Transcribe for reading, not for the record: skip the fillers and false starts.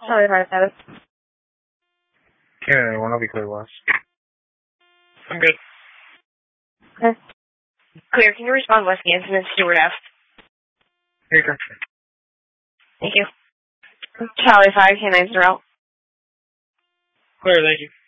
Charlie 57. Yeah, one will be clear, West. I'm good. Okay. Clear, can you respond Whiskey Incident Stewart F? Here you go. Thank you. Charlie 5, K9's route. Clear, thank you.